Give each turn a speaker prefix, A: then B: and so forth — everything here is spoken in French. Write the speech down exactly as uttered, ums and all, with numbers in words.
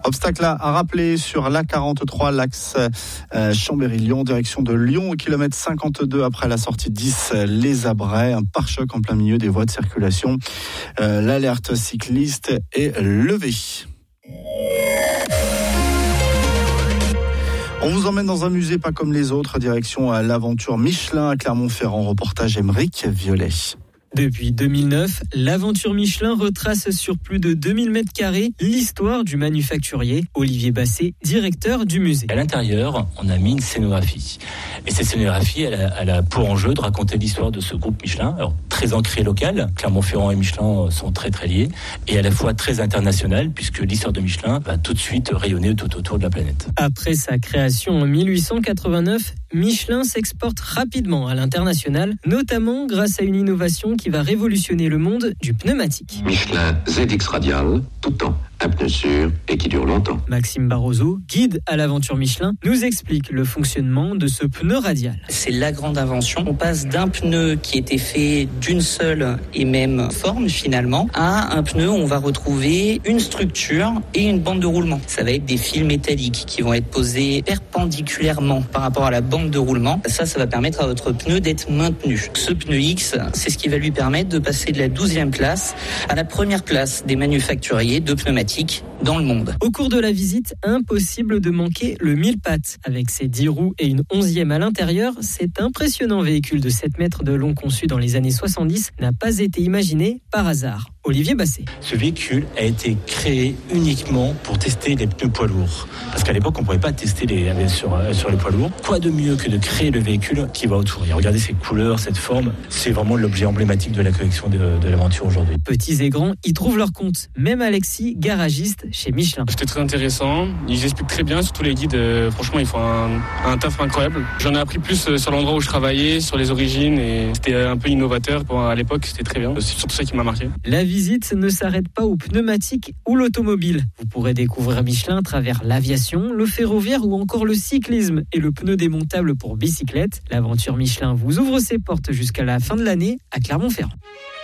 A: Obstacle à rappeler sur l'A quarante-trois, l'axe euh, Chambéry-Lyon, direction de Lyon, au kilomètre cinquante-deux après la sortie dix, les Abrais, un pare-choc en plein milieu des voies de circulation. Euh, l'alerte cycliste est levée. On vous emmène dans un musée pas comme les autres, direction à l'aventure Michelin à Clermont-Ferrand, reportage Aymeric Violet.
B: Depuis deux mille neuf, l'aventure Michelin retrace sur plus de deux mille mètres carrés l'histoire du manufacturier. Olivier Basset, directeur du musée.
C: À l'intérieur, on a mis une scénographie. Et cette scénographie, elle a, elle a pour enjeu de raconter l'histoire de ce groupe Michelin. Alors, très ancré local, Clermont-Ferrand et Michelin sont très très liés, et à la fois très international, puisque l'histoire de Michelin va tout de suite rayonner tout autour de la planète.
B: Après sa création en mille huit cent quatre-vingt-neuf, Michelin s'exporte rapidement à l'international, notamment grâce à une innovation qui va révolutionner le monde du pneumatique.
D: Michelin Z X Radial, tout temps. Un pneu sûr et qui dure longtemps.
B: Maxime Barroso, guide à l'aventure Michelin, nous explique le fonctionnement de ce pneu radial.
E: C'est la grande invention. On passe d'un pneu qui était fait d'une seule et même forme finalement à un pneu où on va retrouver une structure et une bande de roulement. Ça va être des fils métalliques qui vont être posés perpendiculairement par rapport à la bande de roulement. Ça, ça va permettre à votre pneu d'être maintenu. Ce pneu X, c'est ce qui va lui permettre de passer de la douzième place à la première place des manufacturiers de pneumatiques dans le monde.
B: Au cours de la visite, impossible de manquer le mille pattes. Avec ses dix roues et une onzième à l'intérieur, cet impressionnant véhicule de sept mètres de long conçu dans les années soixante-dix n'a pas été imaginé par hasard. Olivier Basset.
C: Ce véhicule a été créé uniquement pour tester les pneus poids lourds. Parce qu'à l'époque, on ne pouvait pas tester les, sur, sur les poids lourds. Quoi de mieux que de créer le véhicule qui va autour. Et regardez ces couleurs, cette forme, c'est vraiment l'objet emblématique de la collection de, de l'aventure aujourd'hui.
B: Petits et grands y trouvent leur compte. Même Alexis, garagiste chez Michelin.
F: C'était très intéressant. Ils expliquent très bien, surtout les guides. Euh, franchement, ils font un, un taf incroyable. J'en ai appris plus sur l'endroit où je travaillais, sur les origines. Et c'était un peu innovateur. Pour, à l'époque, c'était très bien. C'est surtout ça qui m'a marqué.
B: La visite ne s'arrête pas aux pneumatiques ou l'automobile. Vous pourrez découvrir Michelin à travers l'aviation, le ferroviaire ou encore le cyclisme et le pneu démontable pour bicyclette. L'aventure Michelin vous ouvre ses portes jusqu'à la fin de l'année à Clermont-Ferrand.